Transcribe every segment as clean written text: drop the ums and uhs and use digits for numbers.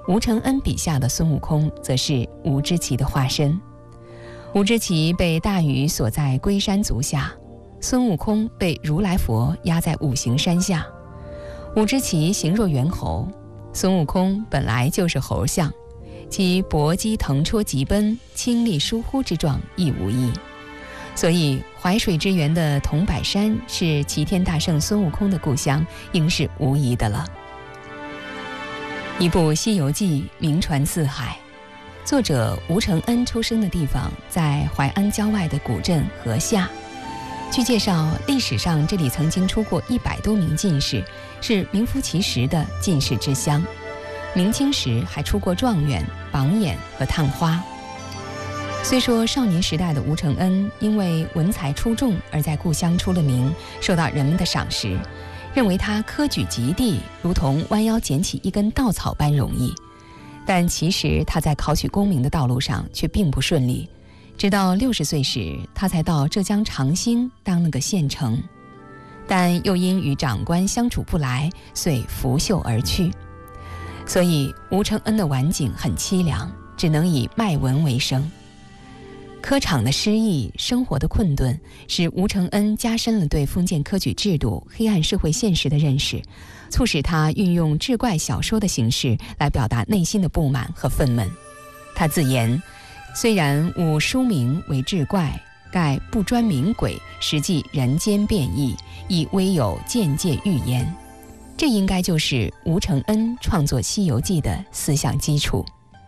吴承恩笔下的孙悟空则是吴知奇的化身。吴知奇被大禹锁在龟山足下，孙悟空被如来佛压在五行山下。吴知奇形若猿猴，孙悟空本来就是猴相，其搏击腾戳疾奔、倾力疏忽之状亦无异。所以淮水之源的桐柏山是齐天大圣孙悟空的故乡，应是无疑的了。一部《西游记》名传四海，作者吴承恩出生的地方在淮安郊外的古镇河下。据介绍，历史上这里曾经出过100多名进士，是名副其实的进士之乡。明清时还出过状元、榜眼和探花。虽说少年时代的吴承恩因为文才出众而在故乡出了名，受到人们的赏识，认为他科举及第，如同弯腰捡起一根稻草般容易。但其实他在考取功名的道路上却并不顺利，直到60岁时，他才到浙江长兴当了个县丞，但又因与长官相处不来，遂拂袖而去。所以吴承恩的晚景很凄凉，只能以卖文为生。科场的失意，生活的困顿，使吴承恩加深了对封建科举制度、黑暗社会现实的认识，促使他运用志怪小说的形式来表达内心的不满和愤懑。他自言：虽然吾书名为志怪，盖不专名鬼，实际人间变异，亦微有见界预言。这应该就是吴承恩创作《西游记》的思想基础。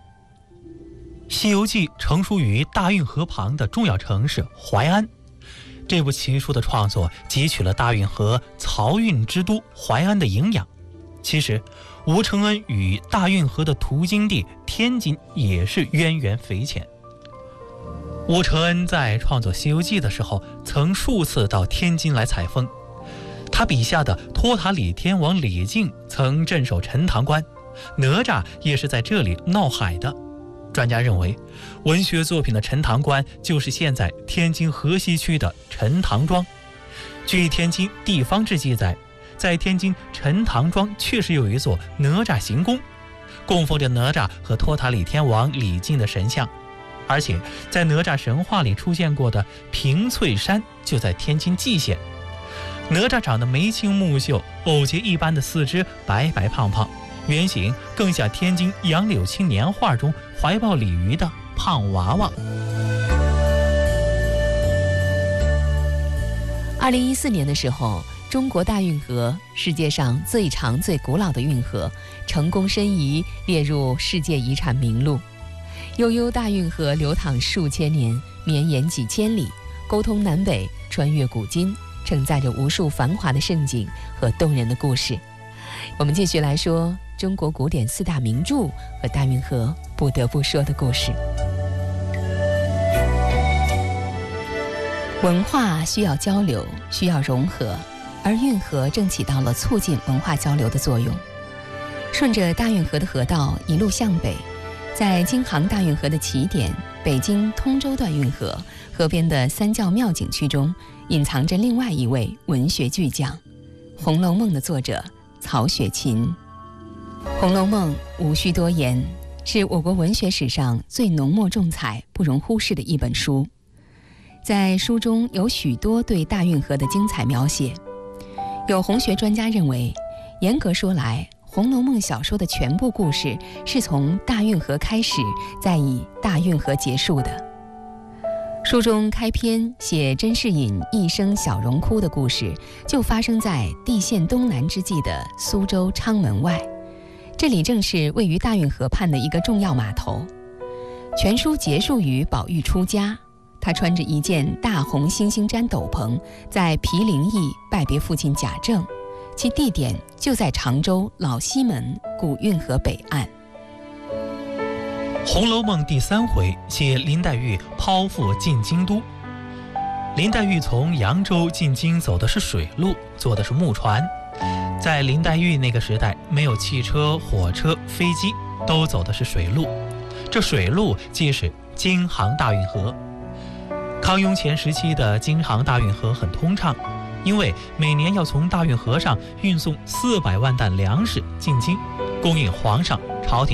《西游记》成书于大运河旁的重要城市淮安。这部奇书的创作汲取了大运河漕运之都淮安的营养。其实，吴承恩与大运河的途经地天津也是渊源匪浅。吴承恩在创作《西游记》的时候，曾数次到天津来采风。他笔下的托塔李天王李靖曾镇守陈塘关，哪吒也是在这里闹海的。专家认为，文学作品的陈塘关就是现在天津河西区的陈塘庄。据天津地方志记载，在天津陈塘庄确实有一座哪吒行宫，供奉着哪吒和托塔李天王李靖的神像。而且在哪吒神话里出现过的平翠山就在天津蓟县。哪吒长得眉清目秀，藕节一般的四肢，白白胖胖，原型更像天津杨柳青年画中怀抱鲤鱼的胖娃娃。 2014年的时候，中国大运河，世界上最长最古老的运河，成功申遗列入世界遗产名录。悠悠大运河流淌数千年，绵延几千里，沟通南北，穿越古今，承载着无数繁华的盛景和动人的故事。我们继续来说中国古典4大名著和大运河不得不说的故事。文化需要交流，需要融合，而运河正起到了促进文化交流的作用。顺着大运河的河道一路向北，在京杭大运河的起点北京通州段运河河边的三教庙景区中，隐藏着另外一位文学巨匠——《红楼梦》的作者曹雪芹。《红楼梦》无需多言，是我国文学史上最浓墨重彩、不容忽视的一本书。在书中有许多对大运河的精彩描写。有红学专家认为，严格说来，《红楼梦》小说的全部故事是从大运河开始，再以大运河结束的。书中开篇写甄士隐一生小荣枯的故事，就发生在地陷东南之际的苏州昌门外，这里正是位于大运河畔的一个重要码头。全书结束于宝玉出家，他穿着一件大红猩猩毡斗篷，在毗陵驿拜别父亲贾政，其地点就在常州老西门古运河北岸。 《红楼梦》第3回写林黛玉剖腹进京都。林黛玉从扬州进京走的是水路，坐的是木船。在林黛玉那个时代，没有汽车、火车、飞机，都走的是水路。这水路即是京杭大运河。康雍乾时期的京杭大运河很通畅，因为每年要从大运河上运送400万担粮食进京，供应皇上、朝廷